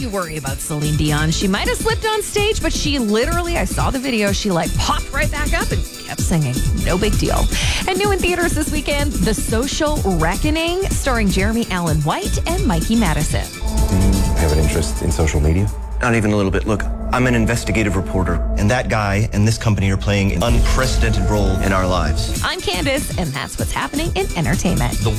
you worry about Celine Dion. She might have slipped on stage, but she literally, I saw the video, she like popped right back up and kept singing. No big deal. And new in theaters this weekend, The Social Reckoning, starring Jeremy Allen White and Mikey Madison. Have an interest in social media? Not even a little bit. Look, I'm an investigative reporter, and that guy and this company are playing an unprecedented role in our lives. I'm Candace, and that's what's happening in entertainment.